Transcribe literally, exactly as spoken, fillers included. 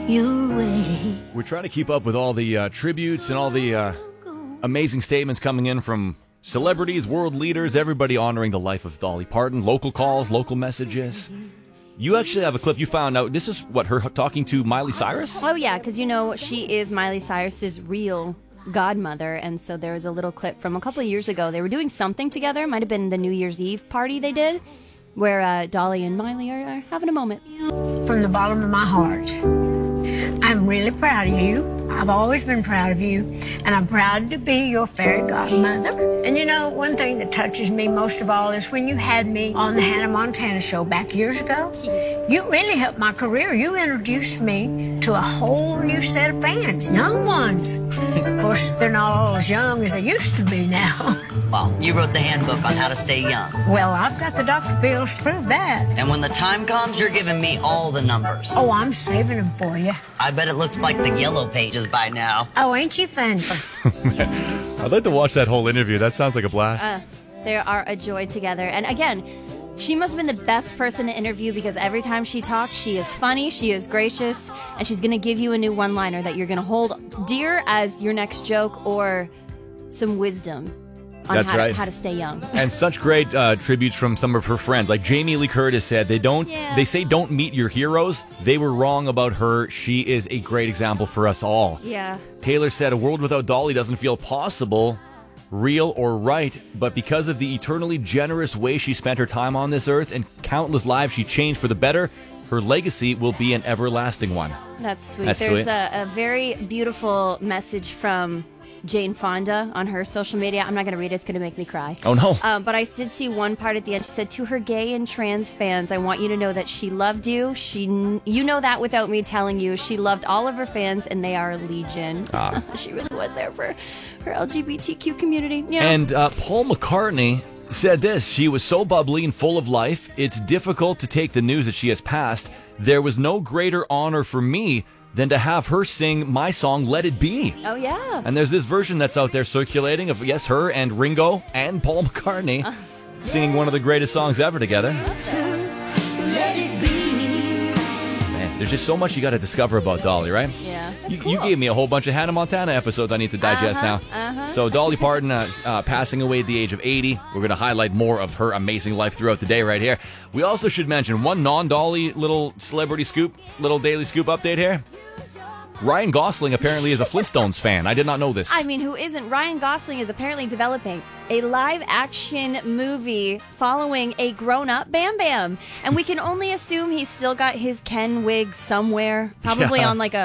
your way. We're trying to keep up with all the uh, tributes and all the uh, amazing statements coming in from celebrities, world leaders, everybody honoring the life of Dolly Parton. Local calls, local messages. You actually have a clip you found out. This is what, her talking to Miley Cyrus? Oh, yeah, because, you know, she is Miley Cyrus's real godmother. And so there was a little clip from a couple of years ago. They were doing something together. Might have been the New Year's Eve party they did, where uh, Dolly and Miley are, are having a moment. From the bottom of my heart, I'm really proud of you. I've always been proud of you, and I'm proud to be your fairy godmother. And you know, one thing that touches me most of all is when you had me on the Hannah Montana show back years ago. You really helped my career. You introduced me to a whole new set of fans, young ones. Of course, they're not all as young as they used to be now. Well, you wrote the handbook on how to stay young. Well, I've got the doctor bills to prove that. And when the time comes, you're giving me all the numbers. Oh, I'm saving them for you. I bet it looks like the yellow pages by now. Oh, ain't you fun? I'd like to watch that whole interview. That sounds like a blast. Uh, they are a joy together. And again, she must have been the best person to interview because every time she talks, she is funny, she is gracious, and she's going to give you a new one-liner that you're going to hold dear as your next joke or some wisdom on That's how, right. to, how to stay young. And such great uh, tributes from some of her friends. Like Jamie Lee Curtis said, they don't. Yeah. They say don't meet your heroes. They were wrong about her. She is a great example for us all. Yeah. Taylor said, a world without Dolly doesn't feel possible, real, or right. But because of the eternally generous way she spent her time on this earth and countless lives she changed for the better, her legacy will be an everlasting one. That's sweet. That's There's sweet. A, a very beautiful message from Jane Fonda on her social media. I'm not going to read it. It's going to make me cry. Oh, no. Um, but I did see one part at the end. She said, to her gay and trans fans, I want you to know that she loved you. She, You know that without me telling you. She loved all of her fans, and they are legion. Ah. She really was there for her L G B T Q community. Yeah. And uh, Paul McCartney said this, she was so bubbly and full of life, it's difficult to take the news that she has passed. There was no greater honor for me than to have her sing my song, Let It Be. Oh, yeah. And there's this version that's out there circulating of, yes, her and Ringo and Paul McCartney Uh, singing one of the greatest songs ever together. Let it be. Man, there's just so much you got to discover about Dolly, right? Yeah. That's You, cool. you gave me a whole bunch of Hannah Montana episodes I need to digest Uh-huh, now. uh-huh. So Dolly Parton uh, uh, passing away at the age of eighty. We're going to highlight more of her amazing life throughout the day right here. We also should mention one non-Dolly little celebrity scoop, little daily scoop update here. Ryan Gosling apparently is a Flintstones fan. I did not know this. I mean, who isn't? Ryan Gosling is apparently developing a live-action movie following a grown-up Bam Bam. And we can only assume he's still got his Ken wig somewhere, probably Yeah. on like a